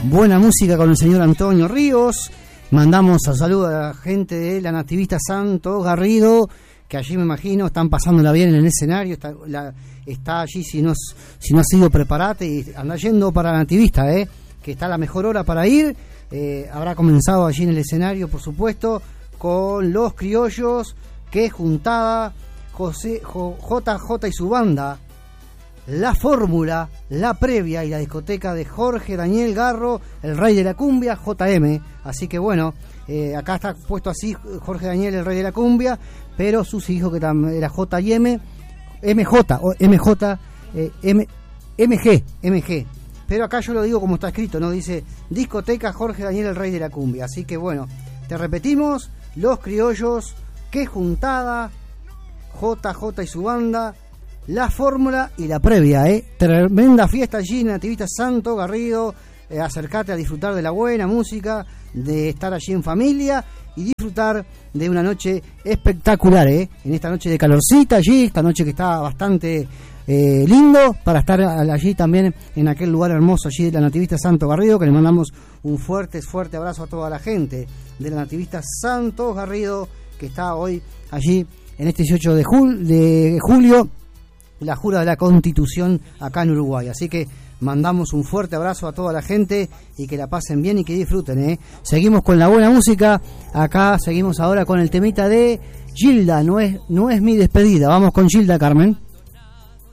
buena música con el señor Antonio Ríos. Mandamos a saludo a la gente de la Nativista Santo Garrido, que allí me imagino están pasándola bien en el escenario. Está allí, si no has ido, preparate y anda yendo para la Nativista, que está la mejor hora para ir. Habrá comenzado allí en el escenario, por supuesto, con los criollos, que juntada JJ y su banda, la fórmula, la previa y la discoteca de Jorge Daniel Garro, el rey de la cumbia, JM. Así que bueno, acá está puesto así Jorge Daniel, el rey de la cumbia, pero sus hijos que también era JM, MG. Pero acá yo lo digo como está escrito, ¿no? Dice discoteca Jorge Daniel, el rey de la cumbia. Así que bueno, te repetimos, los criollos, que juntada, JJ y su banda, la fórmula y la previa, tremenda fiesta allí en Nativista Santo Garrido. Acercate a disfrutar de la buena música, de estar allí en familia y disfrutar de una noche espectacular, en esta noche de calorcita allí, esta noche que está bastante lindo para estar allí también en aquel lugar hermoso allí de la Nativista Santo Garrido, que le mandamos un fuerte abrazo a toda la gente de la Nativista Santo Garrido, que está hoy allí en este 18 de julio, la jura de la Constitución acá en Uruguay. Así que mandamos un fuerte abrazo a toda la gente y que la pasen bien y que disfruten, Seguimos con la buena música. Acá seguimos ahora con el temita de Gilda, no es mi despedida. Vamos con Gilda, Carmen.